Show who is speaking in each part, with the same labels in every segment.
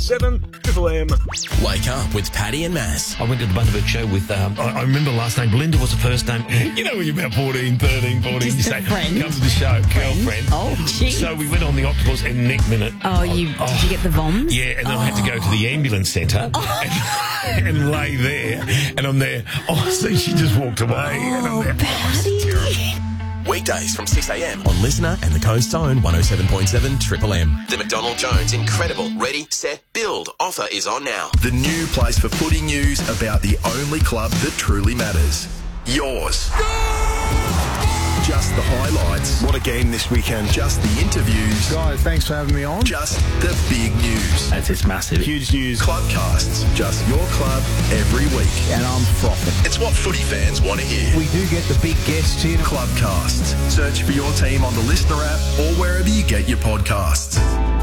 Speaker 1: 7 Triple M.
Speaker 2: Wake up with Paddy and Mass.
Speaker 3: I went to the Bundaberg show with, I remember last name, Belinda was the first name. You know when you're about 14, 13, 14,
Speaker 4: Just
Speaker 3: you
Speaker 4: a
Speaker 3: say,
Speaker 4: friend.
Speaker 3: come to the show, girlfriend.
Speaker 4: Oh, gee.
Speaker 3: So we went on the Octopus and Nick Minute.
Speaker 4: Oh, did you get the vom?
Speaker 3: Yeah, and then I had to go to the ambulance centre and lay there. And I'm there. Oh, see, she just walked away. And I'm there.
Speaker 4: Paddy.
Speaker 2: Weekdays from 6am on Listener and the Coast's own 107.7 Triple M. The McDonald Jones Incredible Ready, Set, Build offer is on now.
Speaker 5: The new place for footy news about the only club that truly matters. Yours. Just the highlights. What a game this weekend. Just the interviews.
Speaker 6: Guys, thanks for having me on.
Speaker 5: Just the big news.
Speaker 3: It's massive.
Speaker 6: Huge news.
Speaker 5: Clubcasts. Just your club every week.
Speaker 6: And I'm frothing.
Speaker 5: It's what footy fans want to hear.
Speaker 6: We do get the big guests here.
Speaker 5: Clubcasts. Search for your team on the Listener app or wherever you get your podcasts.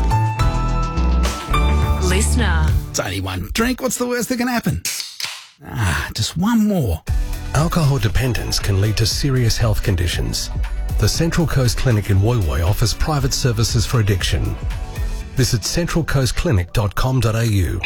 Speaker 4: Listener.
Speaker 7: It's only one drink. What's the worst that can happen? Just one more.
Speaker 8: Alcohol dependence can lead to serious health conditions. The Central Coast Clinic in Woy Woy offers private services for addiction. Visit centralcoastclinic.com.au.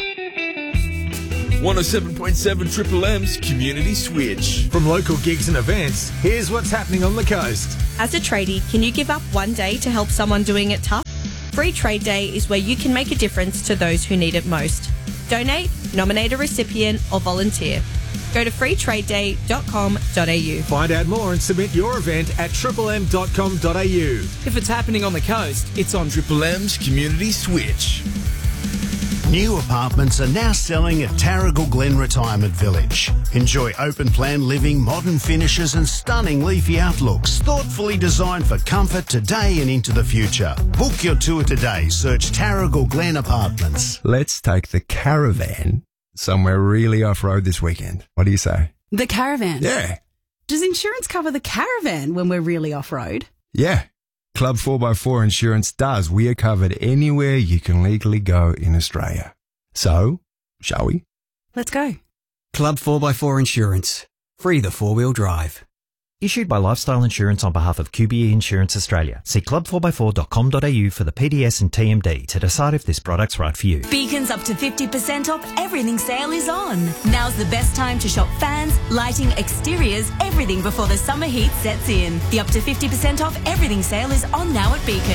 Speaker 1: 107.7 Triple M's Community Switch.
Speaker 6: From local gigs and events, here's what's happening on the coast.
Speaker 9: As a tradie, can you give up one day to help someone doing it tough? Free Trade Day is where you can make a difference to those who need it most. Donate, nominate a recipient, or volunteer. Go to freetradeday.com.au.
Speaker 6: Find out more and submit your event at triplem.com.au.
Speaker 10: If it's happening on the coast, it's on
Speaker 1: Triple M's Community Switch.
Speaker 11: New apartments are now selling at Tarragal Glen Retirement Village. Enjoy open-plan living, modern finishes and stunning leafy outlooks, thoughtfully designed for comfort today and into the future. Book your tour today. Search Tarragal Glen Apartments.
Speaker 12: Let's take the caravan somewhere really off-road this weekend. What do you say?
Speaker 13: The caravan?
Speaker 12: Yeah.
Speaker 13: Does insurance cover the caravan when we're really off-road?
Speaker 12: Yeah. Club 4x4 Insurance does. We are covered anywhere you can legally go in Australia. So, shall we?
Speaker 13: Let's go.
Speaker 14: Club 4x4 Insurance. Free the four-wheel drive.
Speaker 15: Issued by Lifestyle Insurance on behalf of QBE Insurance Australia. See club4x4.com.au for the PDS and TMD to decide if this product's right for you.
Speaker 16: Beacon's up to 50% off everything sale is on. Now's the best time to shop fans, lighting, exteriors, everything before the summer heat sets in. The up to 50% off everything sale is on now at Beacon.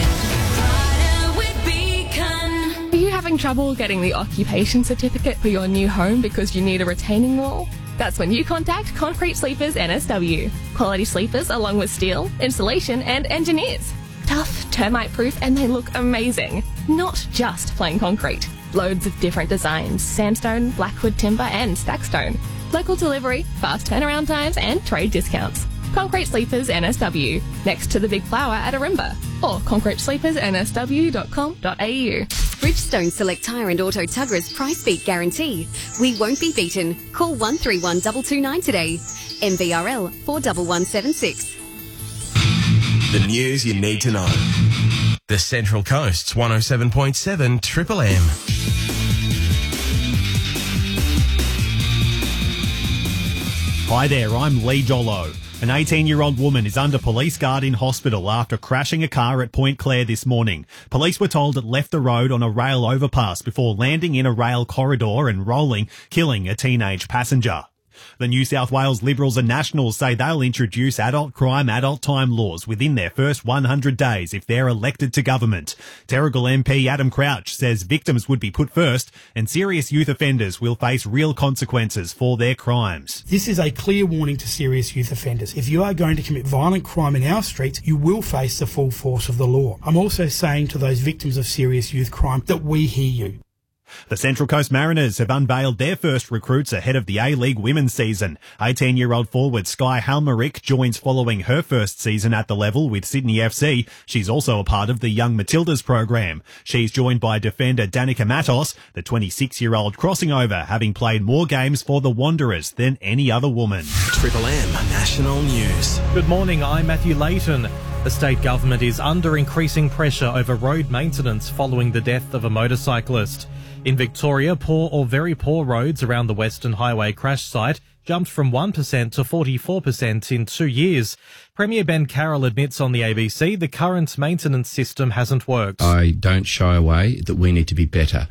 Speaker 17: Are you having trouble getting the occupation certificate for your new home because you need a retaining wall? That's when you contact Concrete Sleepers NSW. Quality sleepers along with steel, insulation and engineers. Tough, termite proof, and they look amazing. Not just plain concrete. Loads of different designs, sandstone, blackwood timber and stackstone. Local delivery, fast turnaround times and trade discounts. Concrete Sleepers NSW, next to the Big Flower at Arimba, or concretesleepersnsw.com.au.
Speaker 18: Bridgestone Select Tyre and Auto Tugger's price beat guarantee. We won't be beaten. Call 131 229 today. MVRL 41176.
Speaker 2: The news you need to know. The Central Coast's 107.7 Triple M.
Speaker 19: Hi there, I'm Lee Jollo. An 18-year-old woman is under police guard in hospital after crashing a car at Point Clare this morning. Police were told it left the road on a rail overpass before landing in a rail corridor and rolling, killing a teenage passenger. The New South Wales Liberals and Nationals say they'll introduce adult crime, adult time laws within their first 100 days if they're elected to government. Terrigal MP Adam Crouch says victims would be put first and serious youth offenders will face real consequences for their crimes.
Speaker 20: This is a clear warning to serious youth offenders. If you are going to commit violent crime in our streets, you will face the full force of the law. I'm also saying to those victims of serious youth crime that we hear you.
Speaker 19: The Central Coast Mariners have unveiled their first recruits ahead of the A-League women's season. 18-year-old forward Sky Halmerick joins following her first season at the level with Sydney FC. She's also a part of the Young Matildas program. She's joined by defender Danica Matos, the 26-year-old crossing over, having played more games for the Wanderers than any other woman.
Speaker 2: Triple M National News.
Speaker 3: Good morning, I'm Matthew Layton. The state government is under increasing pressure over road maintenance following the death of a motorcyclist. In Victoria, poor or very poor roads around the Western Highway crash site jumped from 1% to 44% in 2 years. Premier Ben Carroll admits on the ABC the current maintenance system hasn't worked.
Speaker 7: I don't shy away that we need to be better.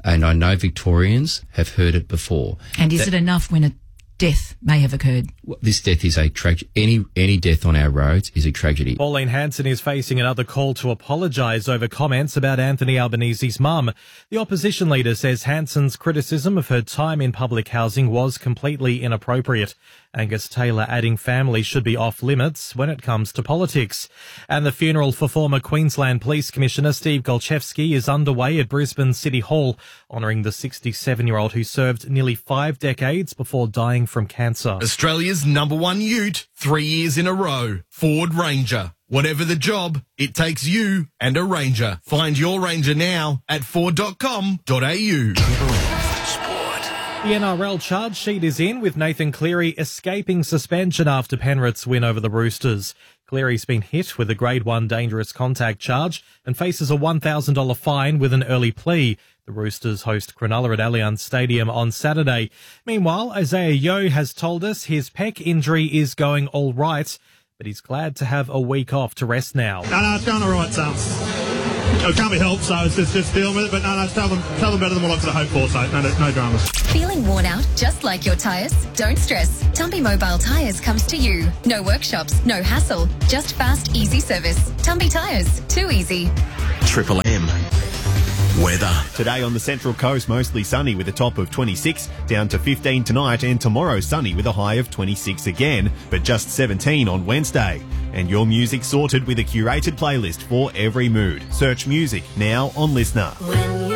Speaker 21: and I know Victorians have heard it before.
Speaker 22: And is it enough when a death may have occurred?
Speaker 21: This death is a tragedy. Any death on our roads is a tragedy.
Speaker 3: Pauline Hanson is facing another call to apologise over comments about Anthony Albanese's mum. The opposition leader says Hanson's criticism of her time in public housing was completely inappropriate. Angus Taylor adding family should be off limits when it comes to politics. And the funeral for former Queensland Police Commissioner Steve Golchevsky is underway at Brisbane City Hall, honouring the 67-year-old who served nearly 5 decades before dying from cancer.
Speaker 1: Australia's #1 ute, 3 years in a row. Ford Ranger. Whatever the job, it takes you and a Ranger. Find your Ranger now at ford.com.au.
Speaker 3: The NRL charge sheet is in, with Nathan Cleary escaping suspension after Penrith's win over the Roosters. Cleary's been hit with a Grade 1 dangerous contact charge and faces a $1,000 fine with an early plea. The Roosters host Cronulla at Allianz Stadium on Saturday. Meanwhile, Isaiah Yeo has told us his pec injury is going all right, but he's glad to have a week off to rest now.
Speaker 23: No, it's going all right, son. It can't be helped, so it's just dealing with it. But no, tell them better than what I could have hoped for, so no dramas.
Speaker 16: Feeling worn out just like your tyres? Don't stress. Tumby Mobile Tyres comes to you. No workshops, no hassle, just fast, easy service. Tumby Tyres, too easy.
Speaker 2: Triple M. Weather.
Speaker 19: Today on the Central Coast, mostly sunny with a top of 26, down to 15 tonight, and tomorrow sunny with a high of 26 again, but just 17 on Wednesday. And your music sorted with a curated playlist for every mood. Search music now on Listener.